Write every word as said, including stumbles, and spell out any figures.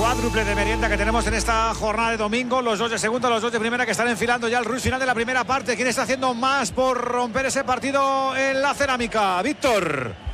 cuádruple de merienda que tenemos en esta jornada de domingo. Los dos de segunda, los dos de primera que están enfilando ya el rush final de la primera parte. ¿Quién está haciendo más por romper ese partido en la cerámica? Víctor.